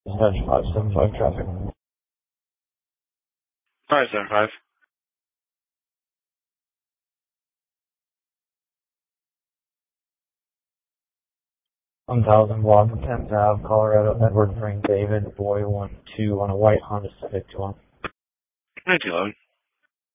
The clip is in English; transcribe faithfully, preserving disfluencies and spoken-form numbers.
Dash five seven five traffic. five seven five. one thousand block of tenth Ave, Colorado, Edward Frank David, boy one two on a white Honda Civic two one. ninety-one.